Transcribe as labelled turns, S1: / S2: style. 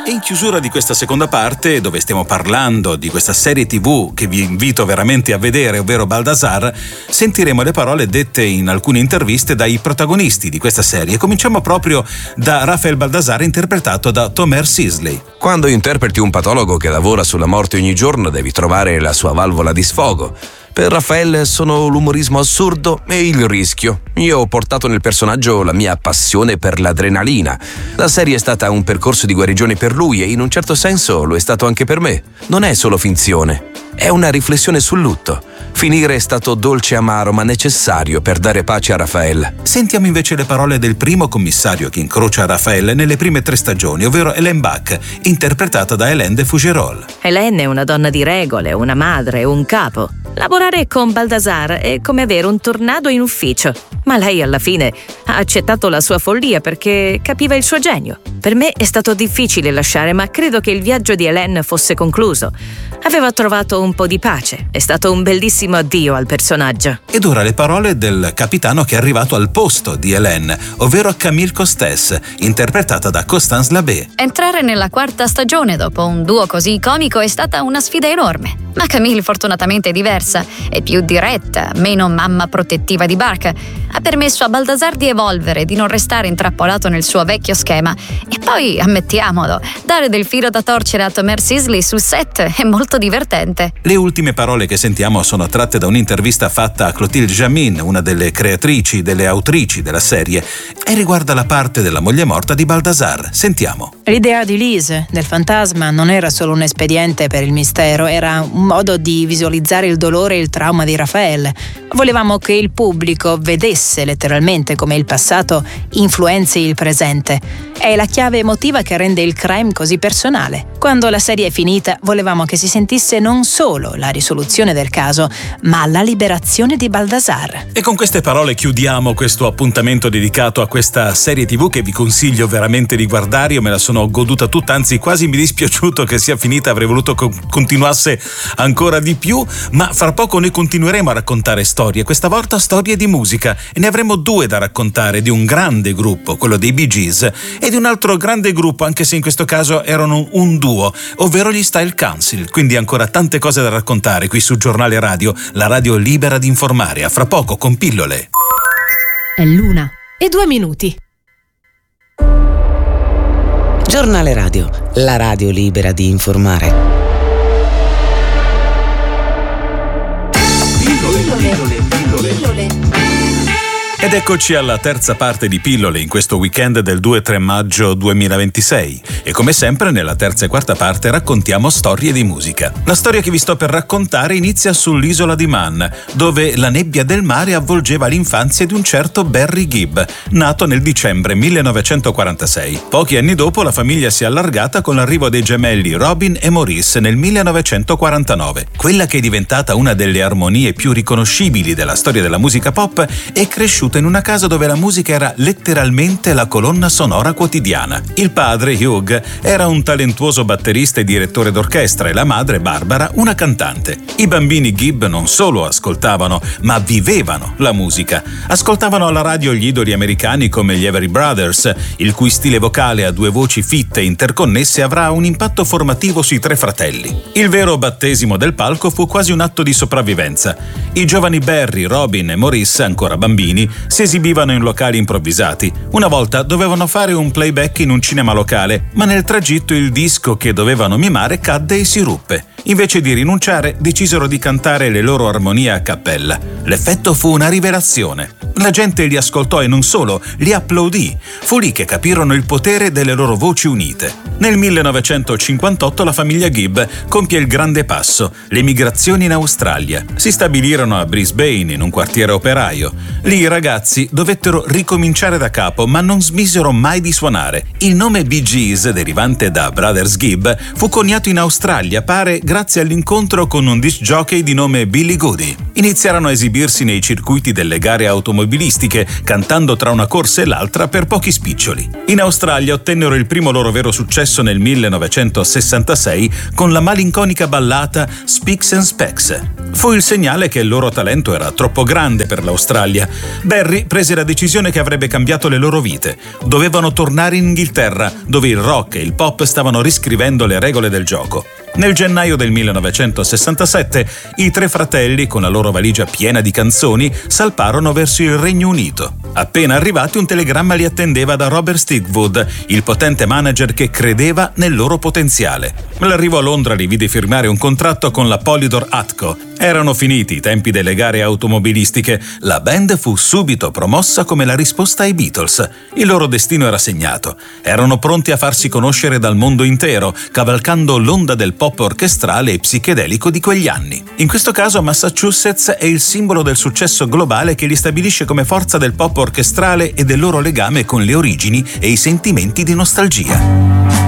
S1: E in chiusura di questa seconda parte, dove stiamo parlando di questa serie TV che vi invito veramente a vedere, ovvero Balthazar, sentiremo le parole dette in alcune interviste dai protagonisti di questa serie. Cominciamo proprio da Raphael Balthazar, interpretato da Tomer Sisley.
S2: Quando interpreti un patologo che lavora sulla morte ogni giorno, devi trovare la sua valvola di sfogo. Per Raphael sono l'umorismo assurdo e il rischio. Io ho portato nel personaggio la mia passione per l'adrenalina. La serie è stata un percorso di guarigione per lui e in un certo senso lo è stato anche per me. Non è solo finzione, è una riflessione sul lutto. Finire è stato dolce e amaro ma necessario per dare pace a Raphael.
S1: Sentiamo invece le parole del primo commissario che incrocia Raphael nelle prime 3 stagioni, ovvero Hélène Bach, interpretata da Hélène de Fougerolles.
S3: Hélène è una donna di regole, una madre, un capo. Lavorare con Balthazar è come avere un tornado in ufficio, ma lei alla fine ha accettato la sua follia perché capiva il suo genio. Per me è stato difficile lasciare, ma credo che il viaggio di Hélène fosse concluso. Aveva trovato un po' di pace, è stato un bellissimo addio al personaggio.
S1: Ed ora le parole del capitano che è arrivato al posto di Hélène, ovvero Camille Costes, interpretata da Constance Labbé.
S4: Entrare nella 4ª stagione dopo un duo così comico è stata una sfida enorme. Ma Camille fortunatamente è diversa, è più diretta, meno mamma protettiva di Bark. Ha permesso a Balthazar di evolvere, di non restare intrappolato nel suo vecchio schema. E poi, ammettiamolo, dare del filo da torcere a Tomer Sisley sul set è molto divertente.
S1: Le ultime parole che sentiamo sono tratte da un'intervista fatta a Clotilde Jamin, una delle creatrici, delle autrici della serie, e riguarda la parte della moglie morta di Balthazar. Sentiamo.
S5: L'idea di Lise, del fantasma, non era solo un espediente per il mistero, era un modo di visualizzare il dolore e il trauma di Raphael. Volevamo che il pubblico vedesse letteralmente come il passato influenzi il presente. È la chiave emotiva che rende il crime così personale. Quando la serie è finita, volevamo che si sentisse non solo la risoluzione del caso, ma la liberazione di Balthazar.
S1: E con queste parole chiudiamo questo appuntamento dedicato a questa serie TV che vi consiglio veramente di guardare. Io me la sono goduta tutta, anzi quasi mi è dispiaciuto che sia finita, avrei voluto continuasse ancora di più, ma fra poco noi continueremo a raccontare storie, questa volta storie di musica, e ne avremo 2 da raccontare, di un grande gruppo, quello dei Bee Gees, e di un altro grande gruppo, anche se in questo caso erano un duo, ovvero gli Style Council. Quindi ancora tante cose da raccontare qui su Giornale Radio, la radio libera di informare. A fra poco con Pillole.
S6: È l'1:02.
S7: Giornale Radio, la radio libera di informare.
S1: Ed eccoci alla terza parte di Pillole in questo weekend del 2-3 maggio 2026. E come sempre nella terza e quarta parte raccontiamo storie di musica. La storia che vi sto per raccontare inizia sull'isola di Man, dove la nebbia del mare avvolgeva l'infanzia di un certo Barry Gibb, nato nel dicembre 1946. Pochi anni dopo la famiglia si è allargata con l'arrivo dei gemelli Robin e Maurice nel 1949. Quella che è diventata una delle armonie più riconoscibili della storia della musica pop è cresciuta in una casa dove la musica era letteralmente la colonna sonora quotidiana. Il padre, Hugh, era un talentuoso batterista e direttore d'orchestra e la madre, Barbara, una cantante. I bambini Gibb non solo ascoltavano, ma vivevano la musica. Ascoltavano alla radio gli idoli americani come gli Everly Brothers, il cui stile vocale a 2 voci fitte e interconnesse avrà un impatto formativo sui 3 fratelli. Il vero battesimo del palco fu quasi un atto di sopravvivenza. I giovani Barry, Robin e Maurice, ancora bambini, si esibivano in locali improvvisati. Una volta dovevano fare un playback in un cinema locale, ma nel tragitto il disco che dovevano mimare cadde e si ruppe. Invece di rinunciare, decisero di cantare le loro armonie a cappella. L'effetto fu una rivelazione. La gente li ascoltò e non solo, li applaudì. Fu lì che capirono il potere delle loro voci unite. Nel 1958 la famiglia Gibb compie il grande passo, l'emigrazione in Australia. Si stabilirono a Brisbane, in un quartiere operaio. Lì i ragazzi dovettero ricominciare da capo, ma non smisero mai di suonare. Il nome Bee Gees, derivante da Brothers Gibb, fu coniato in Australia, pare grazie all'incontro con un disc jockey di nome Billy Goody. Iniziarono a esibirsi nei circuiti delle gare automobilistiche, cantando tra una corsa e l'altra per pochi spiccioli. In Australia ottennero il primo loro vero successo nel 1966 con la malinconica ballata Specs and Specs. Fu il segnale che il loro talento era troppo grande per l'Australia. Harry prese la decisione che avrebbe cambiato le loro vite. Dovevano tornare in Inghilterra, dove il rock e il pop stavano riscrivendo le regole del gioco. Nel gennaio del 1967 i tre fratelli, con la loro valigia piena di canzoni, salparono verso il Regno Unito. Appena arrivati, un telegramma li attendeva da Robert Stigwood, il potente manager che credeva nel loro potenziale. L'arrivo a Londra li vide firmare un contratto con la Polydor Atco. Erano finiti i tempi delle gare automobilistiche. La band fu subito promossa come la risposta ai Beatles. Il loro destino era segnato. Erano pronti a farsi conoscere dal mondo intero, cavalcando l'onda del pop orchestrale e psichedelico di quegli anni. In questo caso Massachusetts è il simbolo del successo globale che li stabilisce come forza del pop orchestrale e del loro legame con le origini e i sentimenti di nostalgia.